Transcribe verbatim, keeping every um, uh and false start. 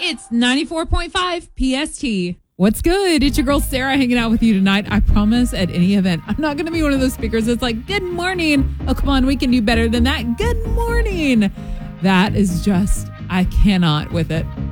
It's ninety-four point five P S T. What's good? It's your girl Sarah hanging out with you tonight. I promise at any event, I'm not going to be one of those speakers that's like, good morning. Oh, come on, we can do better than that. Good morning. That is just, I cannot with it.